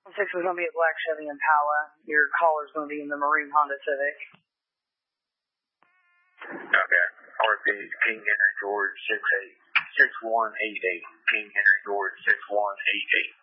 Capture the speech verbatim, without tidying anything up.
Six is going to be a black Chevy Impala. Your caller's going to be in the maroon Honda Civic. Okay. R P King Henry George six eight six one eight eight. King Henry George six one eight eight.